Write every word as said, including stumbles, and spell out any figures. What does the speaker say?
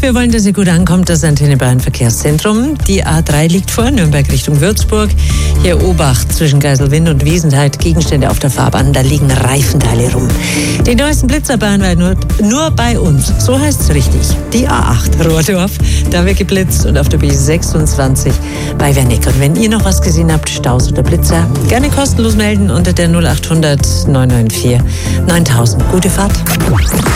wir wollen, dass ihr gut ankommt. Das Antenne Bayern Verkehrszentrum. Die A drei liegt vor, Nürnberg Richtung Würzburg. Hier Obacht zwischen Geiselwind und Wiesenthal. Gegenstände auf der Fahrbahn, da liegen Reifenteile rum. Die neuesten Blitzerbahnen war nur, nur bei uns. So heißt es richtig. Die A acht Rohrdorf, da wird geblitzt, und auf der B sechsundzwanzig bei Wernick. Und wenn ihr noch was gesehen habt, Staus oder Blitzer, gerne kostenlos melden unter der null acht hundert neun neun vier neuntausend. Gute Fahrt.